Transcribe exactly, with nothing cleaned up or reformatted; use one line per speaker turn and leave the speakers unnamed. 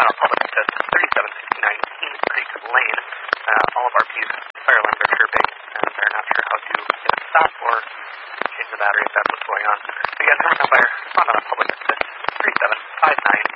comment on public that says thirty-seven sixty-nine Kings Creek Lane. Uh, all of our P's fire alarms are chirping, and they're not sure how to get it stopped or change the battery if that's what's going on. So you guys, remember fire, respond on a public that says thirty-seven five nine